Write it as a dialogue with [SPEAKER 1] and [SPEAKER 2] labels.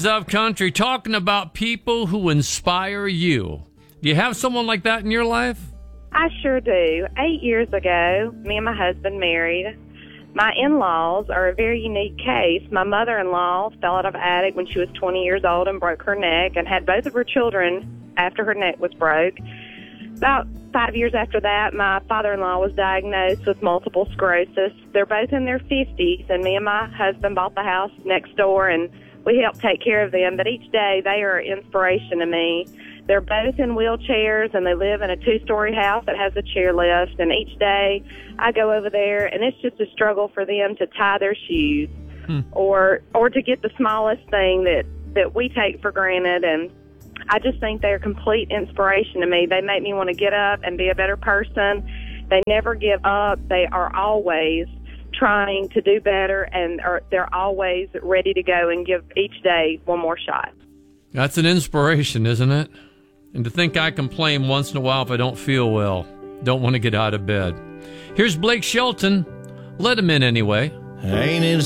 [SPEAKER 1] is Up Country, talking about people who inspire you. Do you have someone like that in your life?
[SPEAKER 2] I sure do. 8 years ago, me and my husband married. My in-laws are a very unique case. My mother-in-law fell out of an attic when she was 20 years old and broke her neck and had both of her children after her neck was broke. About 5 years after that, my father-in-law was diagnosed with multiple sclerosis. They're both in their 50s, and me and my husband bought the house next door, and we helped take care of them. But each day, they are an inspiration to me. They're both in wheelchairs, and they live in a 2-story house that has a chairlift. And each day, I go over there, and it's just a struggle for them to tie their shoes or to get the smallest thing that we take for granted. And I just think they're complete inspiration to me. They make me want to get up and be a better person. They never give up. They are always trying to do better, and they're always ready to go and give each day one more shot.
[SPEAKER 1] That's an inspiration, isn't it? And to think I complain once in a while if I don't feel well, don't want to get out of bed. Here's Blake Shelton. Let him in anyway.
[SPEAKER 3] Ain't it